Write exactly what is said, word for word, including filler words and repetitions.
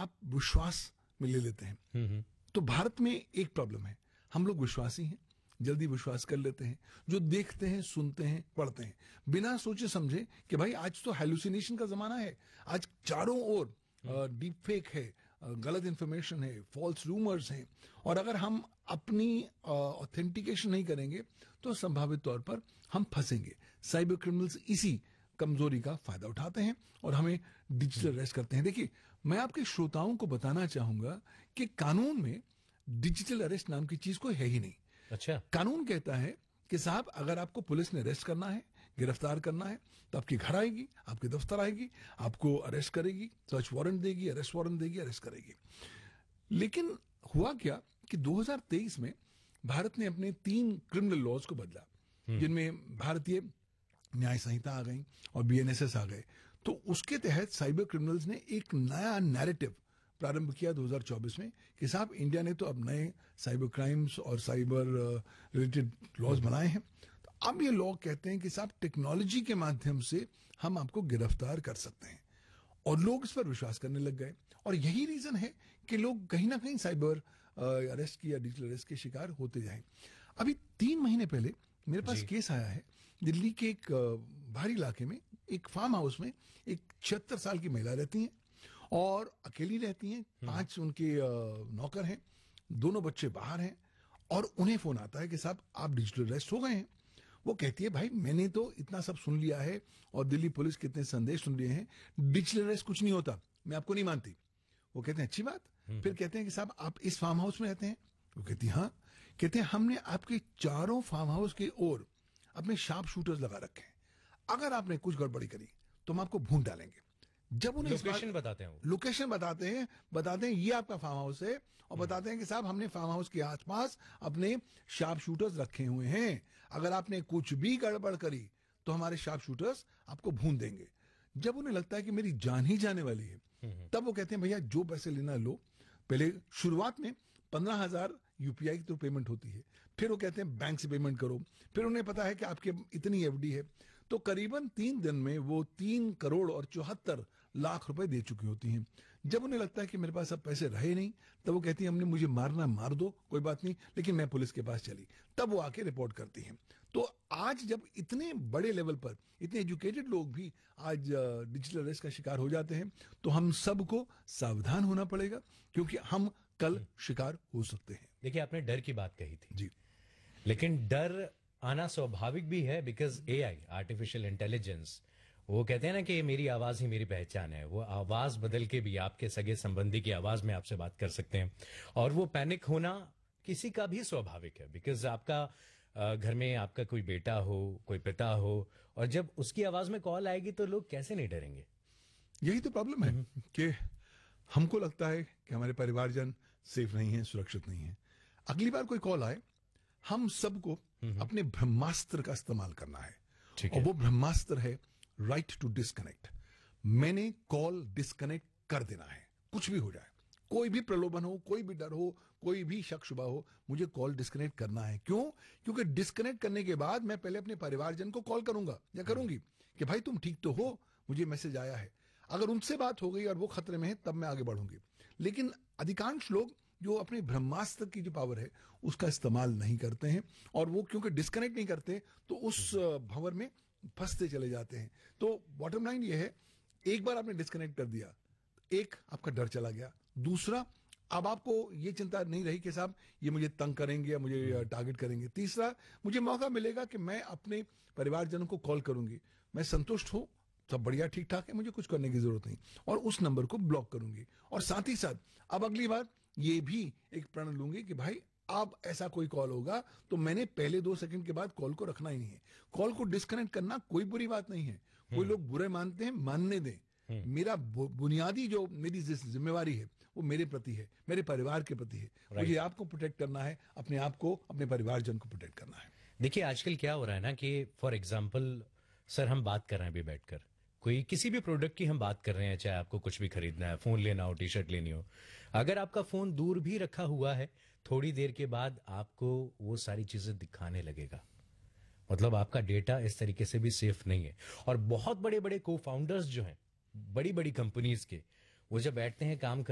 आप विश्वास में ले लेते हैं। तो भारत में एक प्रॉब्लम है, हम लोग विश्वासी हैं, जल्दी विश्वास कर लेते हैं, जो देखते हैं, सुनते हैं, पढ़ते हैं, बिना सोचे समझे कि भाई आज तो हेलुसिनेशन का जमाना है, आज चारों ओर डीप फेक है, गलत इंफॉर्मेशन है, फॉल्स रूमर्स हैं, और अगर हम अपनी ऑथेंटिकेशन नहीं करेंगे तो संभावित तौर पर हम फंसेंगे। साइबर क्रिमिनल्स इसी कमजोरी का फायदा उठाते हैं और हमें डिजिटल अरेस्ट करते हैं। देखिए, मैं आपके श्रोताओं को बताना चाहूंगा कि कानून में डिजिटल अरेस्ट नाम की चीज कोई है ही नहीं। अच्छा, कानून कहता है कि साहब अगर आपको पुलिस ने अरेस्ट करना है, गिरफ्तार करना है, तो आपके घर आएगी, आपके दफ्तर आएगी, आपको अरेस्ट करेगी, सर्च वारंट देगी, अरेस्ट वारंट देगी, अरेस्ट करेगी। लेकिन हुआ क्या कि दो हज़ार तेईस में भारत ने अपने तीन क्रिमिनल लॉज को बदला, जिनमें भारतीय न्याय संहिता आ गई और बीएनएसएस आ गए। तो उसके तहत साइबर क्रिमिनल्स ने एक नया नैरेटिव प्रारंभ किया दो हज़ार चौबीस में कि साहब इंडिया ने तो अब नए साइबर क्राइम्स और साइबर रिलेटेड लॉज बनाए हैं। तो अब ये लॉ कहते हैं कि साहब टेक्नोलॉजी के माध्यम से हम आपको गिरफ्तार कर सकते हैं, और लोग इस पर विश्वास करने लग गए। और यही रीजन है कि लोग कहीं ना कहीं साइबर अरेस्ट की या डिजिटल अरेस्ट के शिकार होते जाएं। अभी तीन महीने पहले मेरे पास केस आया है, दिल्ली के एक बाहरी इलाके में एक फार्म हाउस में एक छिहत्तर साल की महिला रहती हैं और अकेली रहती हैं, पांच उनके नौकर हैं, दोनों बच्चे बाहर हैं, और उन्हें फोन आता है कि साहब आप डिजिटल अरेस्ट हो गए हैं। वो कहती है भाई मैंने तो इतना सब सुन लिया है और दिल्ली पुलिस के इतने संदेश सुन लिए हैं, डिजिटल अरेस्ट कुछ नहीं होता, मैं आपको नहीं मानती। वो कहते हैं अच्छी बात। फिर कहते हैं कि साहब आप इस फार्म हाउस में रहते हैं? वो कहती हाँ। कहते हैं हमने आपके चारों फार्म हाउस के ओर अपने शार्प शूटर्स लगा रखे हैं, अगर आपने कुछ गड़बड़ी करी तो हम आपको भून डालेंगे। जब उन्हें लोकेशन बताते हैं, लोकेशन बताते हैं, बताते हैं ये आपका फार्म हाउस है, और बताते हैं कि साहब हमने फार्म हाउस के आसपास अपने शार्प शूटर्स रखे हुए हैं, अगर आपने कुछ भी गड़बड़ करी तो हमारे शार्प शूटर्स आपको भून देंगे। जब उन्हें लगता है कि मेरी जान ही जाने वाली है, तब वो कहते हैं भैया जो पैसे लेना लो। पहले शुरुआत में पंद्रह हजार यूपीआई की तो पेमेंट होती है, फिर वो कहते हैं बैंक से पेमेंट करो, फिर उन्हें पता है कि आपके इतनी एफडी है, तो करीबन तीन दिन में वो तीन करोड़ और चौहत्तर लाख रुपए दे चुकी होती हैं। जब उन्हें लगता है कि मेरे पास अब पैसे रहे नहीं, तब वो कहती हैं हमने मुझे मारना मार दो, कोई बात नहीं, लेकिन मैं पुलिस के पास चली। तब वो आके रिपोर्ट करती हैं। तो आज जब इतने बड़े लेवल पर इतने एजुकेटेड लोग भी आज डिजिटल अरेस्ट का शिकार हो जाते हैं, तो हम सबको सावधान होना पड़ेगा, क्योंकि हम कल शिकार हो सकते हैं। देखिए, आपने डर की बात कही थी जी, लेकिन डर आना स्वाभाविक भी है, बिकॉज एआई, आर्टिफिशियल इंटेलिजेंस, वो कहते हैं ना कि मेरी आवाज ही मेरी पहचान है। वो आवाज बदल के भी आपके सगे संबंधी की आवाज में आपसे बात कर सकते हैं, और वो पैनिक होना किसी का भी स्वाभाविक है, बिकॉज आपका घर में आपका कोई बेटा हो, कोई पिता हो, और जब उसकी आवाज में कॉल आएगी तो लोग कैसे नहीं डरेंगे? यही तो प्रॉब्लम है कि हमको लगता है कि हमारे परिवारजन सेफ नहीं है, सुरक्षित नहीं है। अगली बार कोई कॉल आए, हम सबको अपने ब्रह्मास्त्र का इस्तेमाल करना है, और वो ब्रह्मास्त्र है राइट टू डिस्कनेक्ट। मैंने कॉल डिस्कनेक्ट कर देना है, कुछ भी हो जाए, कोई भी प्रलोभन हो, कोई भी डर हो, कोई भी शक शुबा हो, मुझे कॉल डिस्कनेक्ट करना है। क्यों? क्योंकि डिस्कनेक्ट करने के बाद मैं पहले अपने परिवारजन को कॉल करूंगा या करूंगी कि भाई तुम ठीक तो हो, मुझे मैसेज आया है। अगर उनसे बात हो गई और वो खतरे में है, तब मैं आगे बढ़ूंगी। लेकिन अधिकांश लोग जो अपने ब्रह्मास्त्र की जो पावर है उसका इस्तेमाल नहीं करते हैं, और वो क्योंकि डिस्कनेक्ट नहीं करते तो उस भंवर में फंसते चले जाते हैं। तो बॉटम लाइन ये है, एक बार आपने डिस्कनेक्ट कर दिया, एक आपका डर चला गया, दूसरा अब आपको ये चिंता नहीं रही कि साहब ये मुझे तंग करेंगे या मुझे टारगेट करेंगे, तीसरा मुझे मौका मिलेगा कि मैं अपने परिवारजनों को कॉल करूंगी, मैं संतुष्ट हूं, सब बढ़िया ठीक ठाक है, मुझे कुछ करने की जरूरत नहीं, और उस नंबर को ब्लॉक करूंगी। और साथ ही साथ अब अगली बार ये भी एक प्रण लूंगी कि भाई अब ऐसा कोई कॉल होगा तो मैंने पहले दो सेकंड के बाद कॉल को रखना ही नहीं है। कॉल को डिस्कनेक्ट करना कोई बुरी बात नहीं है, कोई लोग बुरे मानते हैं, मानने दें। मेरा बुनियादी जो मेरी जिम्मेवारी है वो मेरे प्रति है, मेरे परिवार के प्रति है। मुझे आपको प्रोटेक्ट करना है, अपने आप को, अपने परिवारजन को प्रोटेक्ट करना है। देखिए, आजकल क्या हो रहा है ना कि फॉर एग्जाम्पल सर हम बात कर रहे हैं अभी बैठकर, कोई किसी भी प्रोडक्ट की हम बात कर रहे हैं, चाहे आपको कुछ भी खरीदना है, फोन लेना हो, टी शर्ट लेनी हो, अगर आपका फोन दूर भी रखा हुआ है, थोड़ी देर के बाद आपको वो सारी चीजें दिखाने लगेगा। मतलब आपका डेटा इस तरीके से भी सेफ नहीं है। और बहुत बड़े बड़े को फाउंडर्स जो हैं बड़ी बड़ी कंपनीज के, वो जब बैठते हैं काम कर